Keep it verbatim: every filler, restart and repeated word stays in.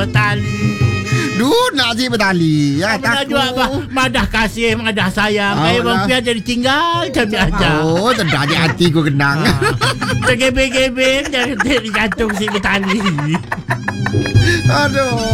bertali. Duh, nak si bertali. Ya, Mana takut. juga bah, madah kasih, madah sayang. Kayak Alah. bang Pian jadi tinggal macam biasa. Oh, tentu aja hatiku kenang. Tergebek-gebek dari jantung si bertali. Aduh.